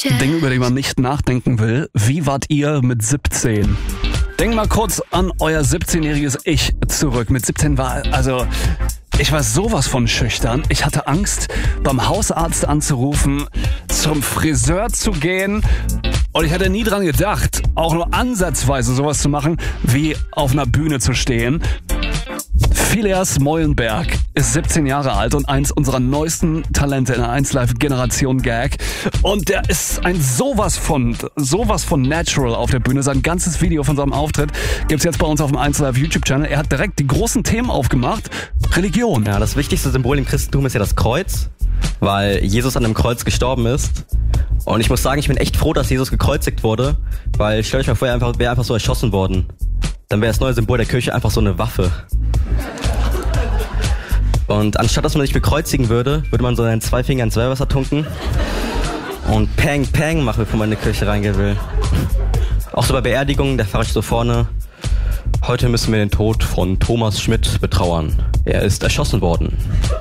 Dinge, über die man nicht nachdenken will. Wie wart ihr mit 17? Denkt mal kurz an euer 17-jähriges Ich zurück. Mit 17 ich war sowas von schüchtern. Ich hatte Angst, beim Hausarzt anzurufen, zum Friseur zu gehen. Und ich hätte nie dran gedacht, auch nur ansatzweise sowas zu machen, wie auf einer Bühne zu stehen. Phileas Moyenberg ist 17 Jahre alt und eins unserer neuesten Talente in der 1Live Generation Gag. Und der ist ein sowas von natural auf der Bühne. Sein ganzes Video von seinem Auftritt gibt's jetzt bei uns auf dem 1Live YouTube-Channel. Er hat direkt die großen Themen aufgemacht. Religion. Ja, das wichtigste Symbol im Christentum ist ja das Kreuz, weil Jesus an dem Kreuz gestorben ist. Und ich muss sagen, ich bin echt froh, dass Jesus gekreuzigt wurde, weil stellt euch mal vor, er wäre einfach so erschossen worden. Dann wäre das neue Symbol der Kirche einfach so eine Waffe. Und anstatt dass man sich bekreuzigen würde, würde man so seinen 2 Finger ins Weihwasser tunken und Peng, Peng machen, bevor man in die Kirche reingehen will. Auch so bei Beerdigungen, da fahre ich so vorne. Heute müssen wir den Tod von Thomas Schmidt betrauern. Er ist erschossen worden.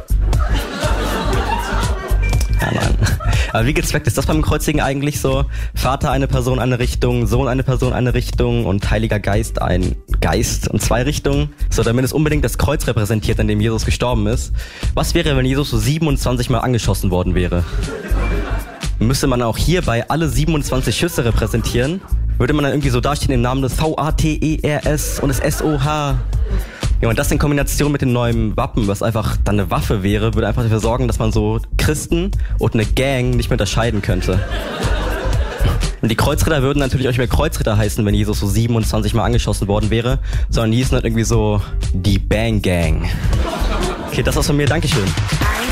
Ja, nein. Aber wie gezweckt ist das beim Kreuzigen eigentlich so? Vater eine Person eine Richtung, Sohn eine Person eine Richtung und Heiliger Geist ein Geist in 2 Richtungen. So, damit es unbedingt das Kreuz repräsentiert, an dem Jesus gestorben ist. Was wäre, wenn Jesus so 27 Mal angeschossen worden wäre? Müsste man auch hierbei alle 27 Schüsse repräsentieren? Würde man dann irgendwie so dastehen im Namen des VATERS und des SOH? Ja, und das in Kombination mit dem neuen Wappen, was einfach dann eine Waffe wäre, würde einfach dafür sorgen, dass man so Christen und eine Gang nicht mehr unterscheiden könnte. Und die Kreuzritter würden natürlich auch nicht mehr Kreuzritter heißen, wenn Jesus so 27 Mal angeschossen worden wäre, sondern die hießen halt irgendwie so die Bang Gang. Okay, das war's von mir. Dankeschön.